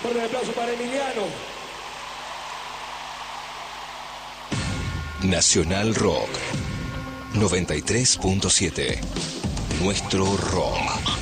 Fuerte aplauso para Emiliano. Nacional Rock 93.7. Nuestro rock.